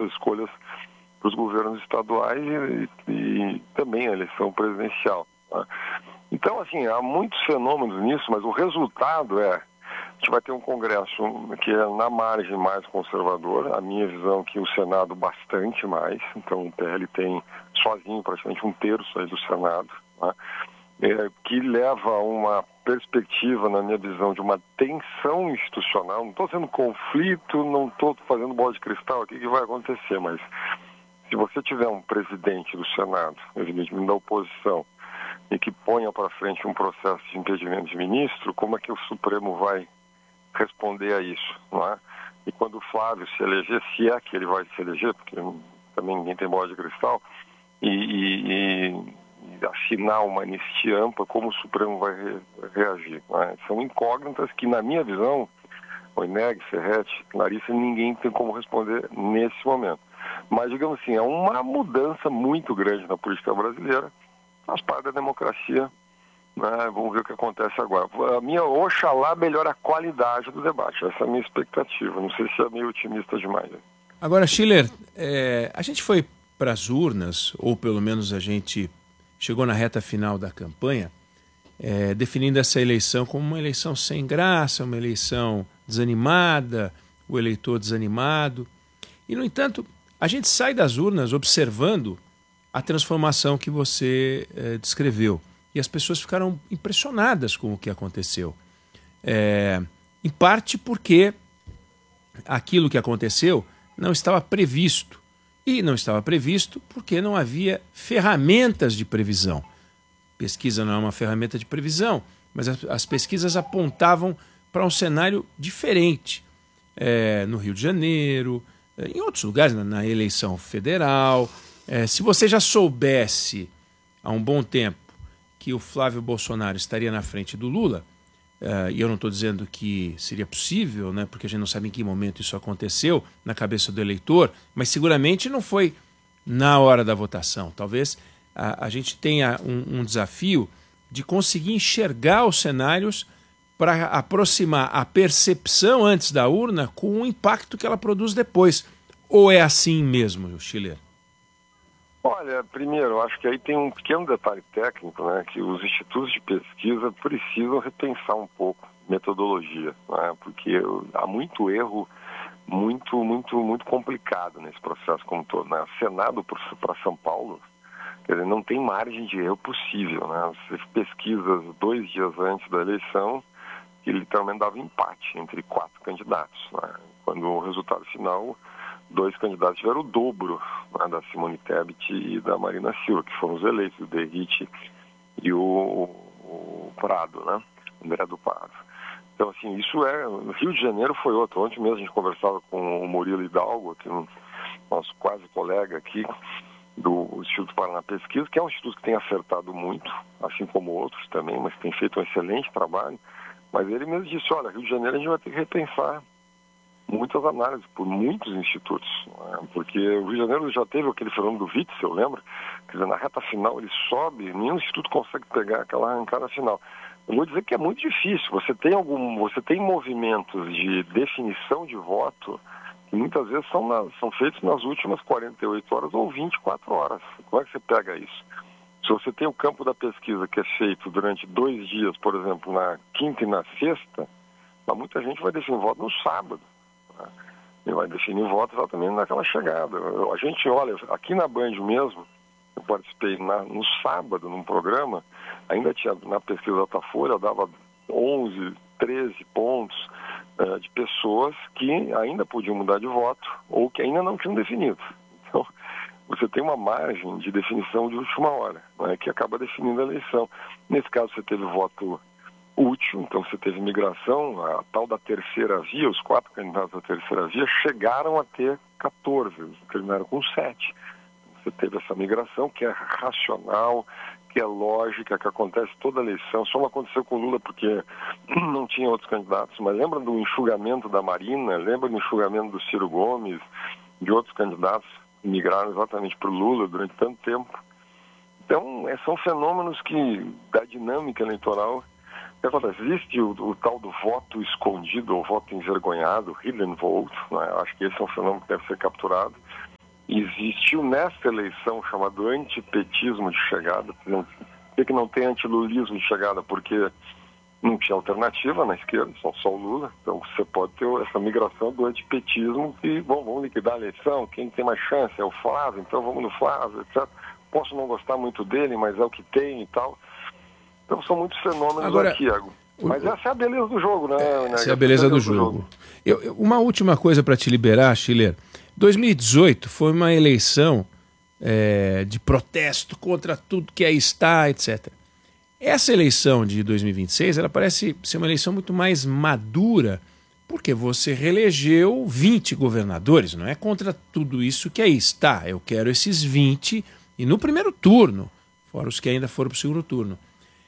as escolhas para os governos estaduais e também a eleição presidencial. Tá? Então, assim, há muitos fenômenos nisso, mas o resultado a gente vai ter um Congresso que é na margem mais conservador, a minha visão é que o Senado bastante mais, então o PL tem sozinho praticamente 1/3 aí do Senado, tá? Que leva a uma perspectiva, na minha visão, de uma tensão institucional. Não estou sendo conflito, não estou fazendo bola de cristal aqui que vai acontecer, mas se você tiver um presidente do Senado, evidentemente da oposição, e que ponha para frente um processo de impedimento de ministro, como é que o Supremo vai responder a isso, não é? E quando o Flávio se eleger, se é que ele vai se eleger, porque também ninguém tem bola de cristal, e assinar uma anistia ampla, como o Supremo vai reagir, não é? São incógnitas que, na minha visão, Oineg, Ferretti, Larissa, ninguém tem como responder nesse momento. Mas, digamos assim, é uma mudança muito grande na política brasileira, faz parte da democracia, né? Vamos ver o que acontece agora. A minha, oxalá, melhora a qualidade do debate. Essa é a minha expectativa. Não sei se é meio otimista demais. Agora, Schiller, a gente foi para as urnas, ou pelo menos a gente chegou na reta final da campanha, definindo essa eleição como uma eleição sem graça, uma eleição desanimada, o eleitor desanimado. E, no entanto, a gente sai das urnas observando a transformação que você descreveu. E as pessoas ficaram impressionadas com o que aconteceu. Em parte porque aquilo que aconteceu não estava previsto. E não estava previsto porque não havia ferramentas de previsão. Pesquisa não é uma ferramenta de previsão, mas as pesquisas apontavam para um cenário diferente. No Rio de Janeiro, em outros lugares, na eleição federal. Se você já soubesse há um bom tempo que o Flávio Bolsonaro estaria na frente do Lula, e eu não estou dizendo que seria possível, né, porque a gente não sabe em que momento isso aconteceu na cabeça do eleitor, mas seguramente não foi na hora da votação. Talvez a gente tenha um desafio de conseguir enxergar os cenários para aproximar a percepção antes da urna com o impacto que ela produz depois. Ou é assim mesmo, Schiller? Olha, primeiro, eu acho que aí tem um pequeno detalhe técnico, né, que os institutos de pesquisa precisam repensar um pouco metodologia, né, porque há muito erro, muito complicado nesse processo como todo, né? Senado para São Paulo, quer dizer, não tem margem de erro possível, né? Você pesquisa 2 dias antes da eleição, que literalmente dava empate entre 4 candidatos, né? Quando o resultado final, 2 candidatos tiveram o dobro, né, da Simone Tebet e da Marina Silva, que foram os eleitos, o Derrite e o Prado, né? O vereador Prado. Então, assim, isso no Rio de Janeiro foi outro. Ontem mesmo a gente conversava com o Murilo Hidalgo, que é nosso quase colega aqui do Instituto Paraná Pesquisa, que é um instituto que tem acertado muito, assim como outros também, mas tem feito um excelente trabalho. Mas ele mesmo disse, olha, Rio de Janeiro a gente vai ter que repensar muitas análises por muitos institutos, né? Porque o Rio de Janeiro já teve aquele fenômeno do Witzel, lembra? Quer dizer, na reta final ele sobe, nenhum instituto consegue pegar aquela arrancada final. Eu vou dizer que é muito difícil. Você tem movimentos de definição de voto que muitas vezes são feitos nas últimas 48 horas ou 24 horas. Como é que você pega isso? Se você tem o campo da pesquisa que é feito durante 2 dias, por exemplo, na quinta e na sexta, muita gente vai definir voto no sábado. E vai definir voto exatamente naquela chegada. A gente olha, aqui na Band mesmo, eu participei no sábado num programa, ainda tinha na pesquisa da Datafolha, dava 11, 13 pontos de pessoas que ainda podiam mudar de voto ou que ainda não tinham definido. Então, você tem uma margem de definição de última hora, né, que acaba definindo a eleição. Nesse caso, você teve voto útil, então você teve migração, a tal da terceira via, os 4 candidatos da terceira via chegaram a ter 14, terminaram com 7. Você teve essa migração que é racional, que é lógica, que acontece toda a eleição. Só não aconteceu com o Lula porque não tinha outros candidatos, mas lembra do enxugamento da Marina, lembra do enxugamento do Ciro Gomes, de outros candidatos que migraram exatamente para o Lula durante tanto tempo. Então, são fenômenos da dinâmica eleitoral. O que acontece? Existe o tal do voto escondido ou voto envergonhado, hidden vote, né? Acho que esse é um fenômeno que deve ser capturado. existiu nessa eleição chamado antipetismo de chegada. Por que não tem antilulismo de chegada? Porque não tinha alternativa na esquerda, só o Lula. Então você pode ter essa migração do antipetismo e, bom, vamos liquidar a eleição, quem tem mais chance é o Flávio, então vamos no Flávio, etc. Posso não gostar muito dele, mas é o que tem e tal. Então são muitos fenômenos agora, aqui, Iago. Mas essa é a beleza do jogo, né? Essa é a beleza do jogo. Uma última coisa para te liberar, Schiller. 2018 foi uma eleição de protesto contra tudo que aí está, etc. Essa eleição de 2026, ela parece ser uma eleição muito mais madura, porque você reelegeu 20 governadores, não é contra tudo isso que aí está. Eu quero esses 20 e no primeiro turno, fora os que ainda foram para o segundo turno.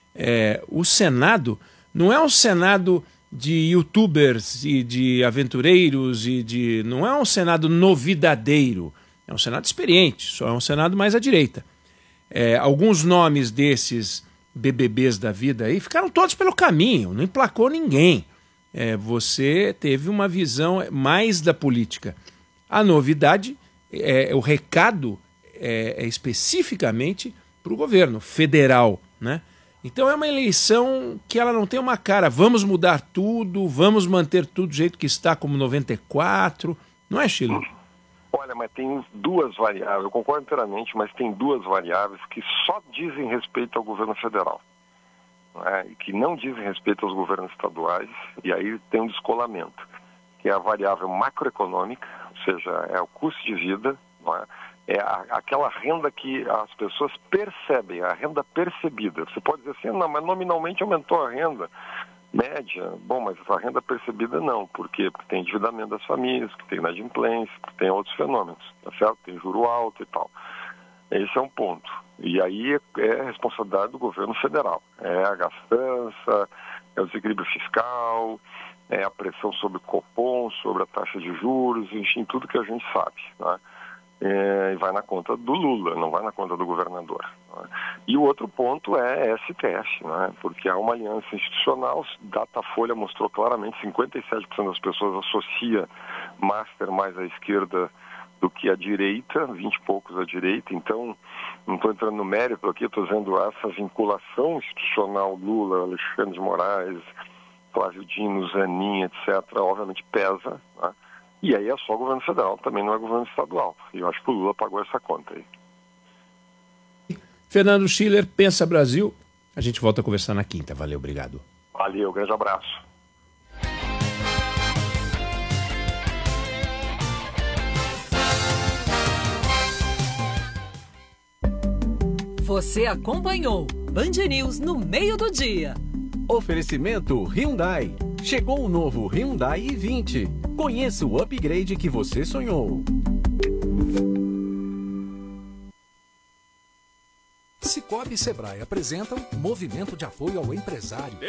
O Senado não é um Senado de youtubers e de aventureiros, não é um Senado novidadeiro, é um Senado experiente, só é um Senado mais à direita. Alguns nomes desses BBBs da vida aí ficaram todos pelo caminho, não emplacou ninguém. Você teve uma visão mais da política. A novidade, o recado é especificamente para o governo federal, né? Então é uma eleição que ela não tem uma cara, vamos mudar tudo, vamos manter tudo do jeito que está como 94, não é, Chile? Olha, mas tem duas variáveis, eu concordo inteiramente, mas tem duas variáveis que só dizem respeito ao governo federal, né, e que não dizem respeito aos governos estaduais, e aí tem um descolamento, que é a variável macroeconômica, ou seja, é o custo de vida, não é? É aquela renda que as pessoas percebem, a renda percebida. Você pode dizer assim, não, mas nominalmente aumentou a renda média. Bom, mas a renda percebida não. Por quê? Porque tem endividamento das famílias, porque tem inadimplência, porque tem outros fenômenos, tá certo? Tem juro alto e tal. Esse é um ponto. E aí é responsabilidade do governo federal. É a gastança, é o desequilíbrio fiscal, é a pressão sobre o Copom, sobre a taxa de juros, enfim, tudo que a gente sabe, né? E vai na conta do Lula, não vai na conta do governador, né? E o outro ponto é STF, né? Porque há uma aliança institucional, Datafolha mostrou claramente, 57% das pessoas associa Master mais à esquerda do que à direita, 20 e poucos à direita. Então, não estou entrando no mérito aqui, estou dizendo essa vinculação institucional Lula, Alexandre de Moraes, Flávio Dino, Zanin, etc., obviamente pesa, né? E aí é só o governo federal, também não é governo estadual. E eu acho que o Lula pagou essa conta aí. Fernando Schiller, Pensa Brasil. A gente volta a conversar na quinta. Valeu, obrigado. Valeu, grande abraço. Você acompanhou Band News no meio do dia. Oferecimento Hyundai. Chegou o novo Hyundai i20. Conheça o upgrade que você sonhou. Cicobi e Sebrae apresentam Movimento de Apoio ao Empresário.